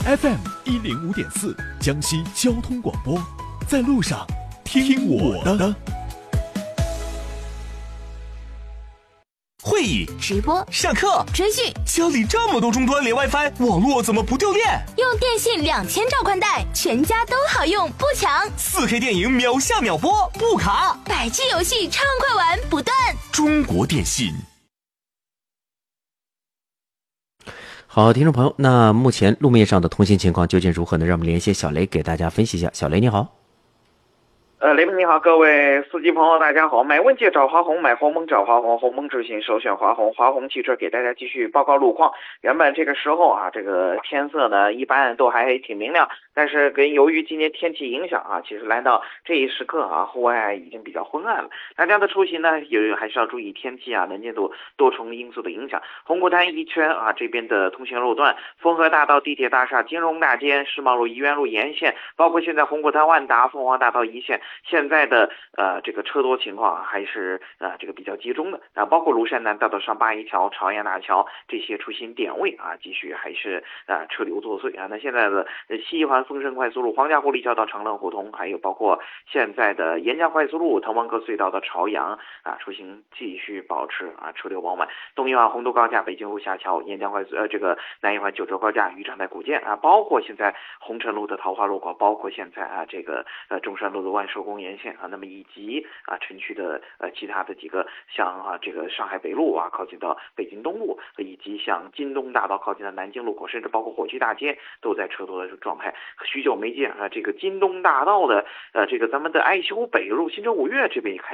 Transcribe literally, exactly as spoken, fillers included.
F M 一零五点四，江西交通广播，在路上听我的。 会议、 直播、 上课、 追剧， 家里这么多终端连 WiFi， 网络怎么不掉电？ 用电信两千兆宽带，全家都好用，不抢。 四 K 电影秒下秒播，不卡。 百 G 游戏畅快玩不断。 中国电信。 好，听众朋友，那目前路面上的通行情况究竟如何呢？让我们连线小雷给大家分析一下。小雷你好。 呃，雷鹏你好，各位司机朋友大家好。买问界找华虹，买鸿蒙找华虹，鸿蒙智行首选华虹。华虹汽车给大家继续报告路况。原本这个时候啊，这个天色呢一般都还挺明亮，但是跟由于今天天气影响啊，其实来到这一时刻啊，户外已经比较昏暗了。大家的出行呢，有还是要注意天气啊、能见度多重因素的影响。红谷滩一圈啊，这边的通行路段，丰河大道、地铁大厦、金融大街、世贸路、怡园路沿线，包括现在红谷滩万达、凤凰大道一线。现在的呃这个车多情况还是呃这个比较集中的啊，包括庐山南大道上八一桥、朝阳大桥这些出行点位啊，继续还是呃车流作祟啊。那现在的西环丰盛快速路、黄家湖立交道、长乐胡同，还有包括现在的沿江快速路、滕王阁隧道到朝阳啊，出行继续保持啊车流饱满。东一环洪都高架、北京路下桥、沿江快速呃这个南一环九州高架、豫场台古建啊，包括现在红尘路的桃花路口，包括现在啊这个呃中山路的万寿宫沿线啊，那么以及啊城区的呃其他的几个像啊这个上海北路啊靠近到北京东路，以及像京东大道靠近到南京路口，甚至包括火炬大街都在车多的状态。许久没见啊，这个京东大道的呃这个咱们的爱修北路、新洲五月这边也开